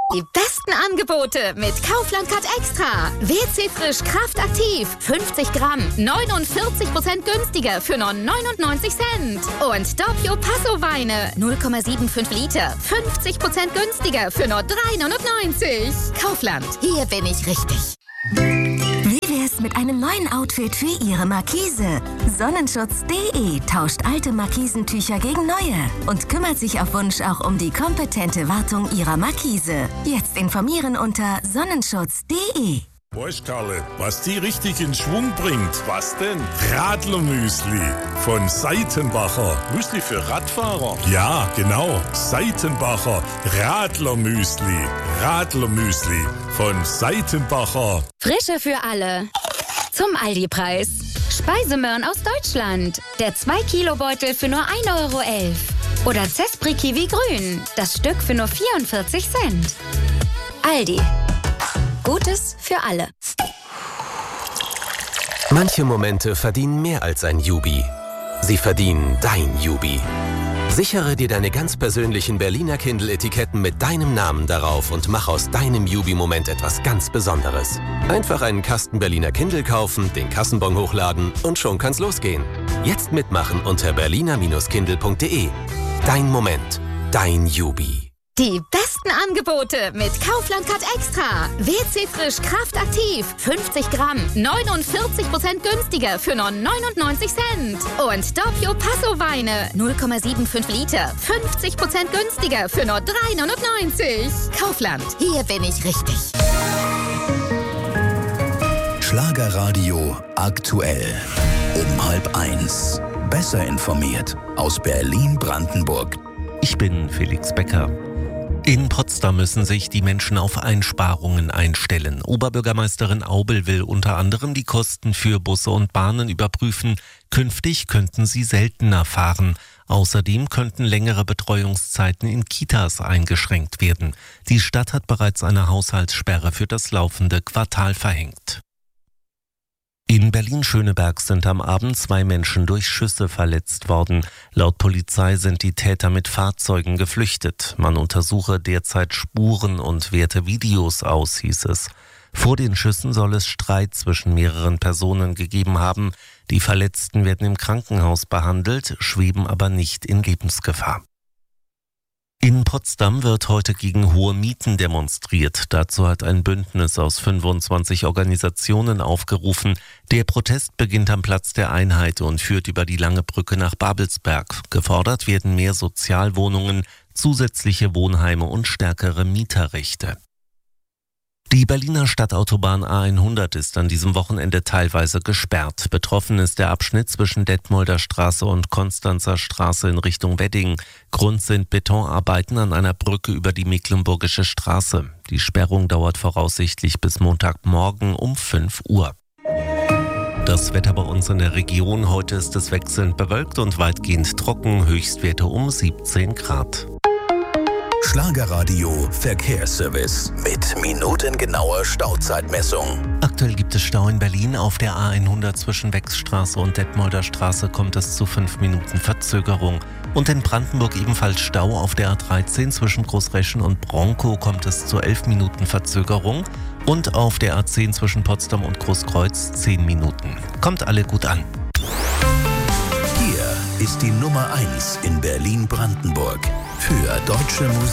Die besten Angebote mit Kaufland Card Extra. WC Frisch Kraftaktiv. 50 Gramm. 49% günstiger für nur 99 Cent. Und Doppio Passo Weine. 0,75 Liter. 50% günstiger für nur 3,99. Kaufland. Hier bin ich richtig. Wie wär's mit einem neuen Outfit für Ihre Markise? Sonnenschutz.de tauscht alte Markisentücher gegen neue und kümmert sich auf Wunsch auch um die kompetente Wartung Ihrer Markise. Jetzt informieren unter Sonnenschutz.de. Weißt Karle, was die richtig in Schwung bringt? Was denn? Radlermüsli von Seitenbacher. Müsli für Radfahrer? Ja, genau. Seitenbacher Radlermüsli. Radlermüsli von Seitenbacher. Frische für alle. Zum Aldi-Preis. Speisemöhren aus Deutschland. Der 2-Kilo-Beutel für nur 1,11 €. Oder Zespri Kiwi Grün. Das Stück für nur 44 Cent. Aldi. Gutes für alle. Manche Momente verdienen mehr als ein Jubi. Sie verdienen dein Jubi. Sichere dir deine ganz persönlichen Berliner Kindle-Etiketten mit deinem Namen darauf und mach aus deinem Jubi-Moment etwas ganz Besonderes. Einfach einen Kasten Berliner Kindle kaufen, den Kassenbon hochladen und schon kann's losgehen. Jetzt mitmachen unter berliner-kindle.de. Dein Moment, dein Jubi. Die besten Angebote mit Kaufland Card Extra. WC Frisch Kraftaktiv. 50 Gramm. 49% günstiger für nur 99 Cent. Und Doppio Passo Weine. 0,75 Liter. 50% günstiger für nur 3,99. Kaufland. Hier bin ich richtig. Schlagerradio aktuell. Um 12:30. Besser informiert aus Berlin-Brandenburg. Ich bin Felix Becker. In Potsdam müssen sich die Menschen auf Einsparungen einstellen. Oberbürgermeisterin Aubel will unter anderem die Kosten für Busse und Bahnen überprüfen. Künftig könnten sie seltener fahren. Außerdem könnten längere Betreuungszeiten in Kitas eingeschränkt werden. Die Stadt hat bereits eine Haushaltssperre für das laufende Quartal verhängt. In Berlin-Schöneberg sind am Abend 2 Menschen durch Schüsse verletzt worden. Laut Polizei sind die Täter mit Fahrzeugen geflüchtet. Man untersuche derzeit Spuren und werte Videos aus, hieß es. Vor den Schüssen soll es Streit zwischen mehreren Personen gegeben haben. Die Verletzten werden im Krankenhaus behandelt, schweben aber nicht in Lebensgefahr. In Potsdam wird heute gegen hohe Mieten demonstriert. Dazu hat ein Bündnis aus 25 Organisationen aufgerufen. Der Protest beginnt am Platz der Einheit und führt über die Lange Brücke nach Babelsberg. Gefordert werden mehr Sozialwohnungen, zusätzliche Wohnheime und stärkere Mieterrechte. Die Berliner Stadtautobahn A100 ist an diesem Wochenende teilweise gesperrt. Betroffen ist der Abschnitt zwischen Detmolder Straße und Konstanzer Straße in Richtung Wedding. Grund sind Betonarbeiten an einer Brücke über die Mecklenburgische Straße. Die Sperrung dauert voraussichtlich bis Montagmorgen um 5 Uhr. Das Wetter bei uns in der Region. Heute ist es wechselnd bewölkt und weitgehend trocken. Höchstwerte um 17 Grad. Schlagerradio Verkehrsservice mit minutengenauer Stauzeitmessung. Aktuell gibt es Stau in Berlin. Auf der A100 zwischen Wechsstraße und Detmolder Straße kommt es zu 5 Minuten Verzögerung. Und in Brandenburg ebenfalls Stau. Auf der A13 zwischen Großreschen und Bronkow kommt es zu 11 Minuten Verzögerung. Und auf der A10 zwischen Potsdam und Großkreuz 10 Minuten. Kommt alle gut an. Hier ist die Nummer 1 in Berlin-Brandenburg für deutsche Musik.